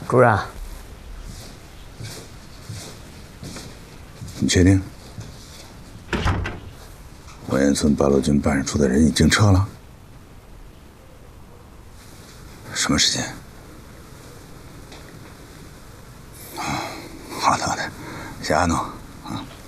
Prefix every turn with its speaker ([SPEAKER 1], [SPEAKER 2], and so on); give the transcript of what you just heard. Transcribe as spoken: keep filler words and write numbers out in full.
[SPEAKER 1] 主任，
[SPEAKER 2] 你确定？火焰村八路军办事处的人已经撤了？什么时间？啊，好的好的，谢阿诺。